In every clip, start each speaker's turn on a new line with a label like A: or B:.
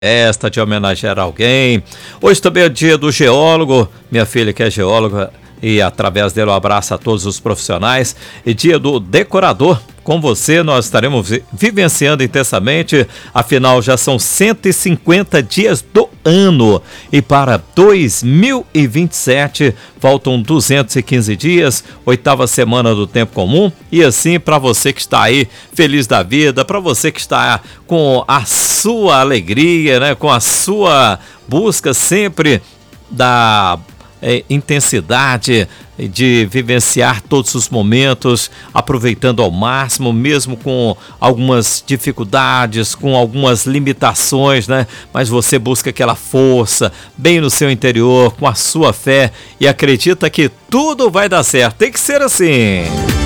A: Esta de homenagear alguém. Hoje também é dia do geólogo, minha filha que é geóloga e através dele um abraço a todos os profissionais. E dia do decorador, com você nós estaremos vivenciando intensamente, afinal já são 150 dias do ano e para 2027 faltam 215 dias, 8ª semana do tempo comum. E assim, para você que está aí feliz da vida, para você que está com a sua alegria, né, com a sua busca sempre da intensidade de vivenciar todos os momentos, aproveitando ao máximo, mesmo com algumas dificuldades, com algumas limitações, né? Mas você busca aquela força bem no seu interior, com a sua fé e acredita que tudo vai dar certo. Tem que ser assim.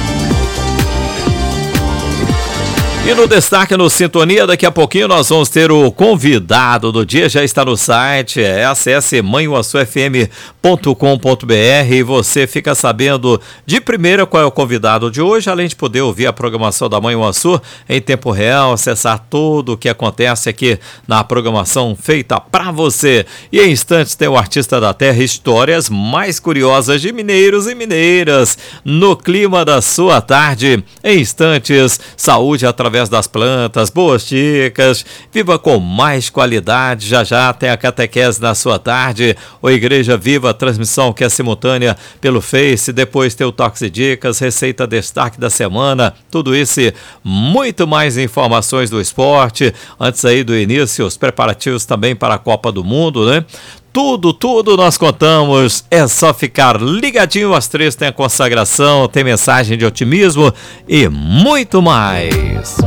A: E no destaque no Sintonia, daqui a pouquinho nós vamos ter o convidado do dia, já está no site, acesse manhuaçufm.com.br e você fica sabendo de primeira qual é o convidado de hoje, além de poder ouvir a programação da Manhuaçu em tempo real, acessar tudo o que acontece aqui na programação feita para você. E em instantes tem o Artista da Terra, histórias mais curiosas de mineiros e mineiras, no clima da sua tarde. Em instantes, saúde através das plantas, boas dicas, viva com mais qualidade. Já já tem a catequese na sua tarde, ou Igreja Viva, transmissão que é simultânea pelo Face, depois tem o Toques e Dicas, receita destaque da semana, tudo isso e muito mais informações do esporte, antes aí do início, os preparativos também para a Copa do Mundo, né? Tudo nós contamos, é só ficar ligadinho. Às 3 tem a consagração, tem mensagem de otimismo e muito mais.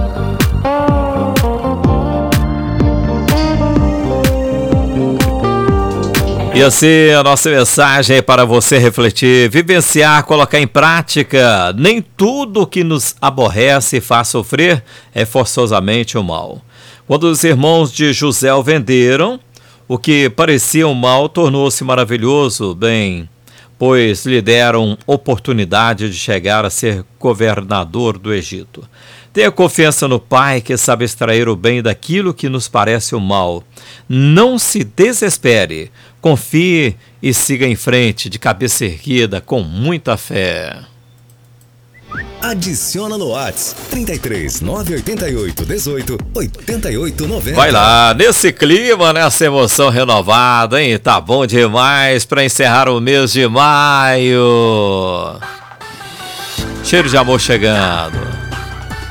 A: E assim, a nossa mensagem é para você refletir, vivenciar, colocar em prática. Nem tudo que nos aborrece e faz sofrer é forçosamente o mal. Quando os irmãos de José o venderam, o que parecia um mal tornou-se maravilhoso, bem, pois lhe deram oportunidade de chegar a ser governador do Egito. Tenha confiança no Pai que sabe extrair o bem daquilo que nos parece o mal. Não se desespere, confie e siga em frente, de cabeça erguida, com muita fé.
B: Adiciona no WhatsApp 33 988 18 88 90.
A: Vai lá, nesse clima, nessa emoção renovada, hein? Tá bom demais para encerrar o mês de maio. Cheiro de amor chegando.